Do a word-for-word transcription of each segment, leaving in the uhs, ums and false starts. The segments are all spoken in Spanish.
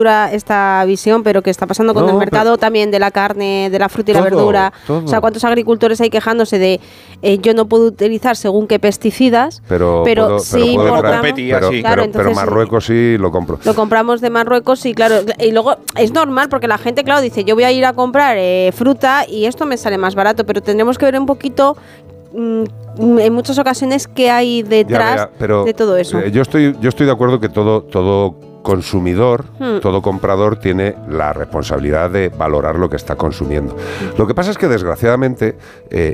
esta visión, pero que está pasando con no, el mercado también de la carne, de la fruta y todo, la verdura. Todo. O sea, ¿cuántos agricultores hay quejándose de eh, yo no puedo utilizar según qué pesticidas? Pero, pero puedo, sí pero puedo importamos. competir, pero, sí. pero, Claro, pero entonces, Marruecos sí lo compro. Lo compramos de Marruecos y claro, y luego es normal porque la gente, claro, dice yo voy a ir a comprar eh, fruta y esto me sale más barato, pero tendremos que ver un poquito mmm, en muchas ocasiones qué hay detrás ya, ya, pero, de todo eso. Eh, yo estoy, yo estoy de acuerdo que todo, todo consumidor, hmm. todo comprador tiene la responsabilidad de valorar lo que está consumiendo. Hmm. Lo que pasa es que desgraciadamente, eh,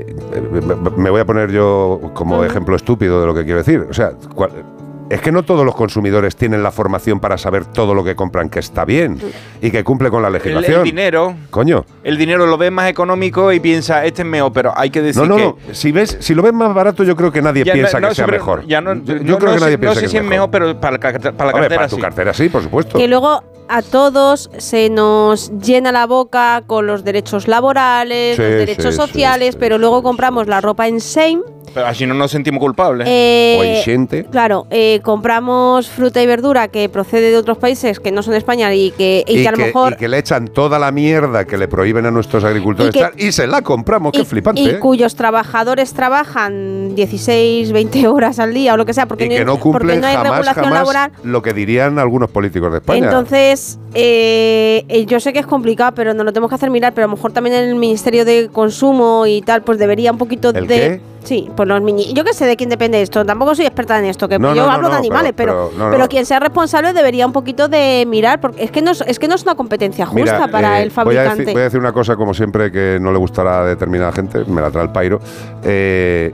me voy a poner yo como hmm. ejemplo estúpido de lo que quiero decir, o sea, cual, es que no todos los consumidores tienen la formación para saber todo lo que compran que está bien y que cumple con la legislación. El, el dinero, coño, el dinero lo ves más económico y piensa este es mejor, pero hay que decir no, no, que no. Si ves, si lo ves más barato, yo creo que nadie ya piensa no, que sea sobre, mejor. Ya no, yo yo no, creo no que nadie sé, piensa no sé que si es mejor, mejor, pero para, para la Hombre, cartera para sí. tu cartera sí, por supuesto. Que luego a todos se nos llena la boca con los derechos laborales, sí, los derechos sí, sociales, sí, pero sí, luego sí, compramos sí, la sí. ropa en Shein. Pero así no nos sentimos culpables. Eh, o en Xente. Claro, eh, compramos fruta y verdura que procede de otros países que no son España y que, y y que a lo que, mejor... y que le echan toda la mierda que le prohíben a nuestros agricultores y, que, tal, y se la compramos, qué y, flipante. y ¿eh? cuyos trabajadores trabajan dieciséis, veinte horas al día o lo que sea, porque, y que no no, cumplen porque no hay jamás, regulación jamás laboral. lo que dirían algunos políticos de España. Entonces, eh, eh, yo sé que es complicado, pero nos lo tenemos que hacer mirar, pero a lo mejor también el Ministerio de Consumo y tal, pues debería un poquito ¿El de... qué? Sí, pues los mini... Yo que sé de quién depende esto, tampoco soy experta en esto, que no, yo no, hablo no, de animales, pero, pero, pero, no, pero no. quien sea responsable debería un poquito de mirar, porque es que no es, es, que no es una competencia justa Mira, para eh, el fabricante. Voy a, decir, voy a decir una cosa, como siempre, que no le gustará a determinada gente, me la trae el pairo. Eh,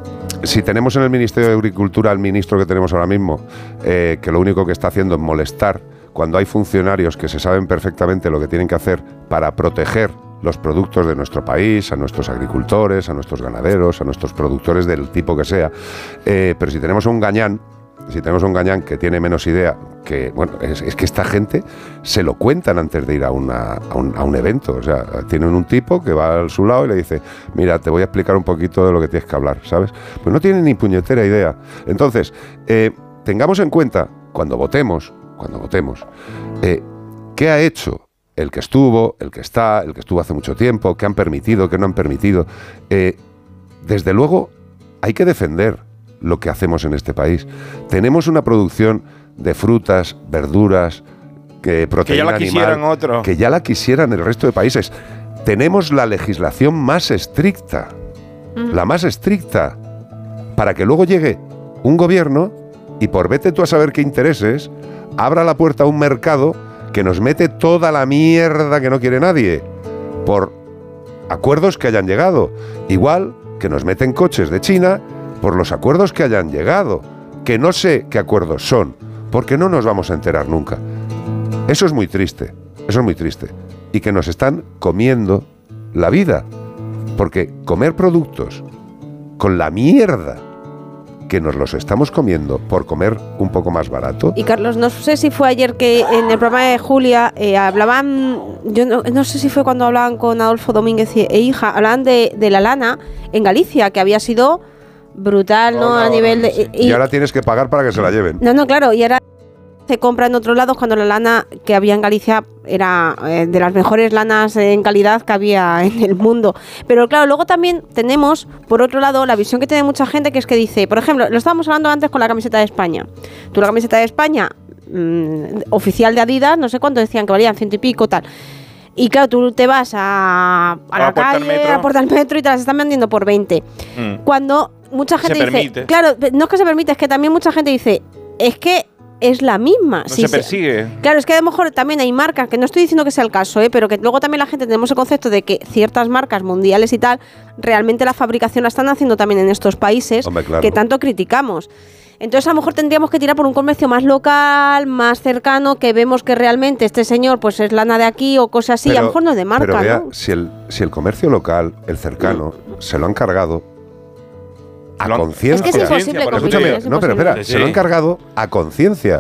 si tenemos en el Ministerio de Agricultura al ministro que tenemos ahora mismo, eh, que lo único que está haciendo es molestar, cuando hay funcionarios que se saben perfectamente lo que tienen que hacer para proteger los productos de nuestro país, a nuestros agricultores, a nuestros ganaderos, a nuestros productores del tipo que sea, eh, pero si tenemos un gañán, si tenemos un gañán que tiene menos idea, que bueno, es, es que esta gente se lo cuentan antes de ir a, una, a, un, a un evento, o sea, tienen un tipo que va a su lado y le dice, mira, te voy a explicar un poquito de lo que tienes que hablar, ¿sabes? Pues no tienen ni puñetera idea. Entonces, eh, tengamos en cuenta, cuando votemos, cuando votemos, eh, ¿qué ha hecho el que estuvo, el que está, el que estuvo hace mucho tiempo, qué han permitido, qué no han permitido? Eh, desde luego, hay que defender lo que hacemos en este país. Tenemos una producción de frutas, verduras, que proteína que ya la quisieran animal, otros. que ya la quisieran el resto de países. Tenemos la legislación más estricta, uh-huh. la más estricta, para que luego llegue un gobierno y por vete tú a saber qué intereses, abra la puerta a un mercado que nos mete toda la mierda que no quiere nadie, por acuerdos que hayan llegado. Igual que nos meten coches de China por los acuerdos que hayan llegado, que no sé qué acuerdos son, porque no nos vamos a enterar nunca. Eso es muy triste, eso es muy triste. Y que nos están comiendo la vida, porque comer productos con la mierda que nos los estamos comiendo por comer un poco más barato. Y Carlos, no sé si fue ayer que en el programa de Julia eh, hablaban, yo no, no sé si fue cuando hablaban con Adolfo Domínguez e hija, hablaban de, de la lana en Galicia, que había sido brutal, ¿no? no, A no, nivel de... sí. Y, y ahora tienes que pagar para que se la lleven. No, no, claro, y ahora se compra en otros lados cuando la lana que había en Galicia era eh, de las mejores lanas en calidad que había en el mundo. Pero claro, luego también tenemos, por otro lado, la visión que tiene mucha gente, que es que dice, por ejemplo, lo estábamos hablando antes con la camiseta de España. Tú la camiseta de España, mmm, oficial de Adidas, no sé cuánto decían que valían, ciento y pico, tal. Y claro, tú te vas a, a, a la calle, a la Puerta del Metro y te las están vendiendo por veinte. Mm. Cuando mucha gente se dice... Permite. Claro, no es que se permite, es que también mucha gente dice, es que es la misma. No si se persigue. Se, claro, es que a lo mejor también hay marcas, que no estoy diciendo que sea el caso, ¿eh? Pero que luego también la gente tenemos el concepto de que ciertas marcas mundiales y tal, realmente la fabricación la están haciendo también en estos países. Hombre, claro. Que tanto criticamos. Entonces a lo mejor tendríamos que tirar por un comercio más local, más cercano, que vemos que realmente este señor pues es lana de aquí o cosas así, pero, a lo mejor no es de marca, pero vea, ¿no? si el, si el comercio local, el cercano, mm. se lo han cargado a conciencia. Es que es imposible, Escúchame, es no, pero espera, sí. se lo han cargado a conciencia.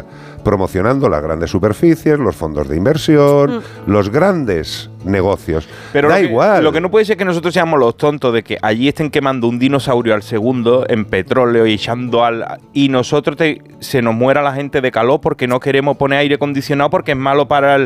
promocionando las grandes superficies, los fondos de inversión, mm. los grandes negocios. Pero da lo que, igual. Lo que no puede ser que nosotros seamos los tontos de que allí estén quemando un dinosaurio al segundo en petróleo y echando al... y nosotros te, se nos muera la gente de calor porque no queremos poner aire acondicionado porque es malo para el,